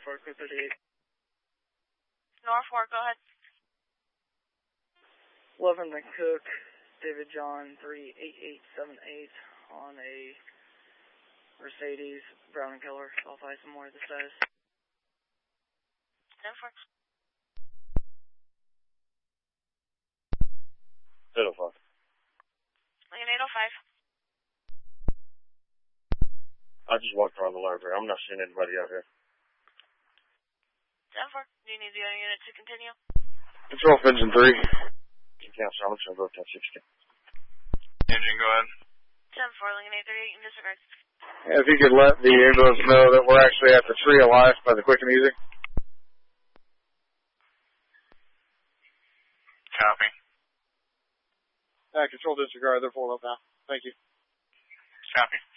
Norfolk, code 38. Norfolk, go ahead. 11 McCook, David John 38878 on a Mercedes, brown and color, South Isamore, the status. 10-4. 805. Lincoln 805. I just walked around the library. I'm not seeing anybody out here. 10-4. Do you need the other unit to continue? Control engine 3. Cancel. I'm just going to go to 1060. Engine, go ahead. 10-4, Lincoln 838 in disregard. Yeah, if you could let the ambulance know that we're actually at the Tree of Life by the Quick and Easy. Copy. Control disregard. They're pulled up now. Thank you. Copy.